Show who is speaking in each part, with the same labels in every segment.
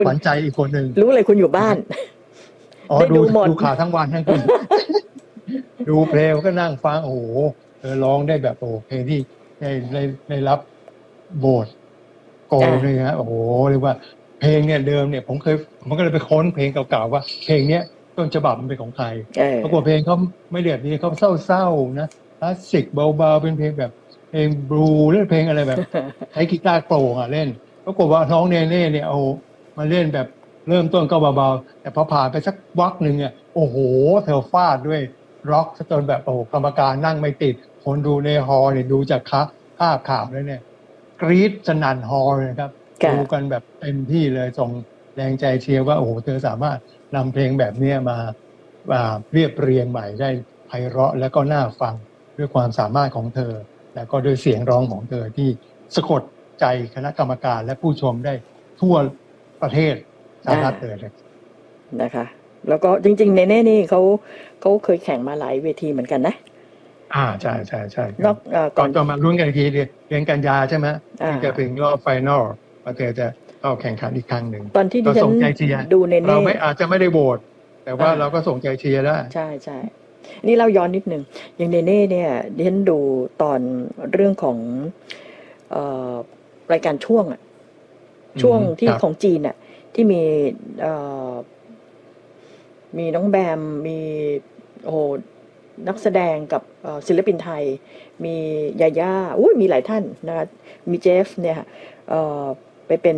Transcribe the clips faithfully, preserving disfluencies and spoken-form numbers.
Speaker 1: ขวัญใจอีกคนหนึ่ง
Speaker 2: รู้เลยคุณอยู่บ้าน
Speaker 1: อ๋อดูดูข่าวทั้งวันทั้งคืนดูเพลงก็นั่งฟังโอ้โหเธอร้องได้แบบโอ้เพลงที่ได้ได้ได้รับโหวตโกลเลยฮะโอ้โหเรียกว่าเพลงเนี่ยเดิมเนี่ยผมเคยผมก็เลยไปค้นเพลงเก่าๆว่าเพลงเนี้ยต้นฉบับมันเป็นของใครปรากฏเพลงเขาไม่เดือดนี้เขาเศร้าๆนะคลาสสิกเบาๆเป็นเพลงแบบเพลงบลูเล่นเพลงอะไรแบบใช้กีตาร์โปร่งอ่ะเล่นปรากฏว่าน้องเนเน่เนี่ยเอามาเล่นแบบเริ่มต้นก็เบาๆแต่พอผ่านไปสักวักหนึ่งเนี่ยโอ้โหเธอฟาดด้วยร็อกจนแบบโอ้กรรมการนั่งไม่ติดคนดูในฮอลล์เนี่ยดูจากภาพข่าวแล้วเนี่ยกรี๊ดสนั่นฮอลล์เลยครับดูกันแบบเต็มที่เลยส่งแรงใจเชียร์ว่าโอ้โหเธอสามารถนำเพลงแบบนี้มาเรียบเรียงใหม่ได้ไพเราะและก็น่าฟังด้วยความสามารถของเธอและก็ด้วยเสียงร้องของเธอที่สะกดใจคณะกรรมการและผู้ชมได้ทั่วประเทศสหรัฐเลย
Speaker 2: นะคะแล้วก็จริงๆเนเน่นี่เขาเขาเคยแข่งมาหลายเวทีเหมือนกันนะ
Speaker 1: อ่าใช่ใช่ใช่ก่อนจะมาลุ้นกันอีกทีเดือนกันยาใช่ไหมที่จะถึงรอบไฟนอลประเทศจะเข้าแข่งขันอีกครั้งหนึ่ง
Speaker 2: ตอนที่ดิฉันดูเนเน่
Speaker 1: เราไม่อาจจะไม่ได้โหวตแต่ว่าเราก็ส่งใจเชียร์ได้
Speaker 2: ใช่ใช่นี่เราย้อนนิดนึงอย่างเนเน่เนี่ยดิฉันดูตอนเรื่องของเอ่อรายการช่วงอะช่วงที่ของจีนอะที่มีเอ่อมีน้องแบมมีโอ้นักแสดงกับศิลปินไทยมียาย่าอุ้ยมีหลายท่านนะคะมีเจฟเนี่ยค่ะเอ่อไปเป็น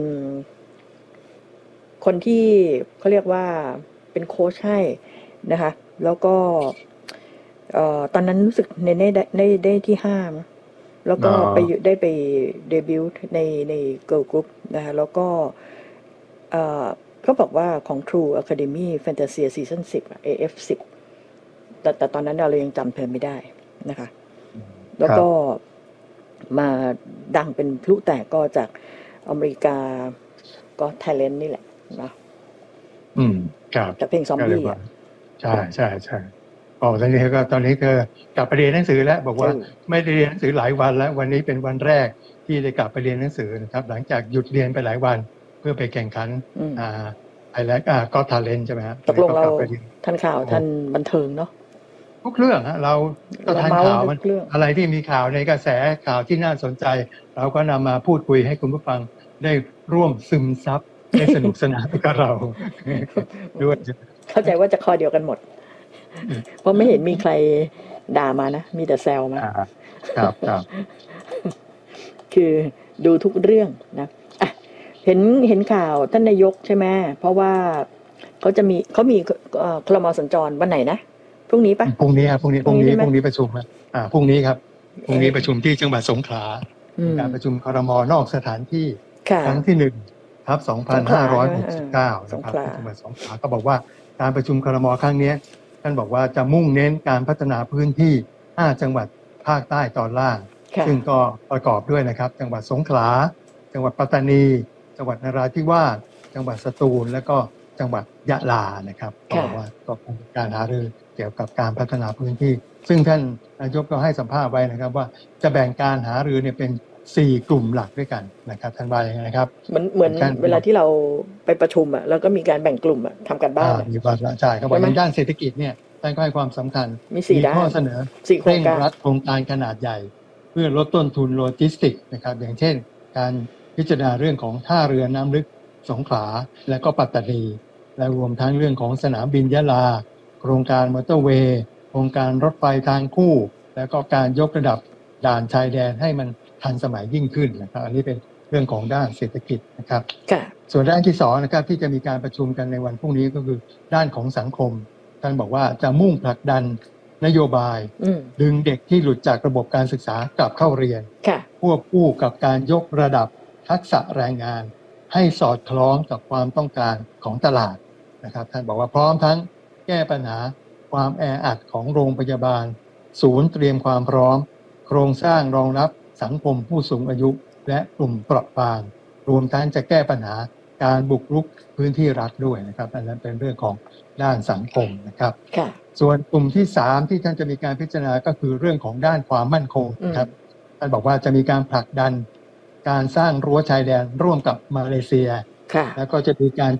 Speaker 2: คนที่เขาเรียกว่าเป็นโค้ชให้นะคะแล้วก็เอ่อตอนนั้นรู้สึกเนเน่ได้ได้ได้ที่ห้าแล้วก็ไปได้ไปเดบิวต์ในในเกิร์ลกรุ๊ปนะคะแล้วก็เอ่อเขาบอกว่าของ True Academy Fantasia Season สิบ เอ เอฟ สิบแต่แต่ตอนนั้นเรายังจำเธอไม่ได้นะคะแล้วก็มาดังเป็นพลุแตกก็จากอเมริกาก็ไทยแลนด์นี่แหละนะ
Speaker 1: อืมครับ
Speaker 2: แต่เพลงซอมบี้
Speaker 1: ใช่ใช่ใช่อ๋อตอนนี้ก็ตอนนี้เธอกลับไปเรียนหนังสือแล้วบอกว่าไม่ได้เรียนหนังสือหลายวันแล้ววันนี้เป็นวันแรกที่ได้กลับไปเรียนหนังสือนะครับหลังจากหยุดเรียนไปหลายวันเพื่อไปแข่งขันอ่าไอแลกอ่าก็ทาเลนต์ใช่ไหมครับ
Speaker 2: ตกลงเราท่านข่าวท่านบันเทิงเนาะ
Speaker 1: ทุกเรื่องฮะเราก็ทานข่าวมันอะไรที่มีข่าวในกระแสข่าวที่น่าสนใจเราก็นำมาพูดคุยให้คุณผู้ฟังได้ร่วมซึมซับได้สนุกสนานกับเราด้วย
Speaker 2: เข้าใจว่าจะคอเดียวกันหมดเพราะไม่เห็นมีใครด่ามานะมีแต่แซวมา
Speaker 1: ครับครับ
Speaker 2: คือดูทุกเรื่องนะอ่ะเห็นเห็นข่าวท่านนายกใช่ไหมเพราะว่าเขาจะมีเขามีครม.สัญจรวันไหนนะพรุ่งนี้ปะ
Speaker 1: พรุ่งนี้ครับพรุ่งนี้พรุ่งนี้พรุ่งนี้ประชุมอ่าพรุ่งนี้ครับพรุ่งนี้ประชุมที่จังหวัดสงขลาการประชุมครม.นอกสถานที่ครั้งที่หนึ่งครับสองพันห้าร้อยหกสิบเก้านะครับจังหวัดสงขลาก็บอกว่าการประชุมครม.ครั้งนี้ท่านบอกว่าจะมุ่งเน้นการพัฒนาพื้นที่ห้าจังหวัดภาคใต้ตอนล่างซึ่งก็ประกอบด้วยนะครับจังหวัดสงขลาจังหวัดปัตตานีจังหวัดนราธิวาสจังหวัดสตูลและก็จังหวัดยะลานะครับก็บอกว่าก็เป็นการหารือเกี่ยวกับการพัฒนาพื้นที่ซึ่งท่านนายกก็ให้สัมภาษณ์ไว้นะครับว่าจะแบ่งการหารือเนี่ยเป็นสี่กลุ่มหลักด้วยกันนะครับท่านว่าอย่างไรนะครับ
Speaker 2: เหมือนเหมือนเวลาที่เราไปประชุมอ่ะแล้วก็มีการแบ่งกลุ่มอ่ะทำกันบ้าน
Speaker 1: มีว่าใช่เขาบอกในด้านเศรษฐกิจเนี่ยท่านก็ให้ความสำคัญ
Speaker 2: มีสี่ด้าน
Speaker 1: ข้อเสนอเร่งรัดโครงการขนาดใหญ่เพื่อลดต้นทุนโลจิสติกส์นะครับอย่างเช่นการพิจารณาเรื่องของท่าเรือน้ำลึกสงขลาและก็ปัตตานีและรวมทั้งเรื่องของสนามบินยะลาโครงการมอเตอร์เวย์โครงการรถไฟทางคู่แล้วก็การยกระดับด่านชายแดนให้มันทันสมัยยิ่งขึ้นนะครับอันนี้เป็นเรื่องของด้านเศรษฐกิจนะครับส่วนด้านที่สองนะครับที่จะมีการประชุมกันในวันพรุ่งนี้ก็คือด้านของสังคมท่านบอกว่าจะมุ่งผลักดันนโยบายดึงเด็กที่หลุดจากระบบการศึกษากลับเข้าเรียนควบคู่กับการยกระดับทักษะแรงงานให้สอดคล้องกับความต้องการของตลาดนะครับท่านบอกว่าพร้อมทั้งแก้ปัญหาความแออัดของโรงพยาบาลศูนย์เตรียมความพร้อมโครงสร้างรองรับสังคมผู้สูงอายุและกลุ่มเปราะบางรวมทั้งจะแก้ปัญหาการบุกรุกพื้นที่รัฐด้วยนะครับอันนั้นเป็นเรื่องของด้านสังคมนะครับส่วนกลุ่มที่สามที่ท่านจะมีการพิจารณาก็คือเรื่องของด้านความมั่นคงครับท่านบอกว่าจะมีการผลักดันการสร้างรั้วชายแดนร่วมกับมาเลเซียแล้วก็จะมีการ